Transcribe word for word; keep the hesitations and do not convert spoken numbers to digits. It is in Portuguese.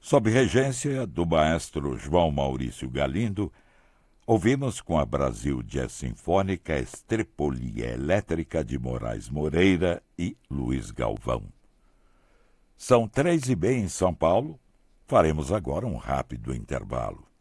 Sob regência do maestro João Maurício Galindo, ouvimos com a Brasil Jazz Sinfônica Estrepolia Elétrica de Moraes Moreira e Luiz Galvão. São três e meia em São Paulo. Faremos agora um rápido intervalo.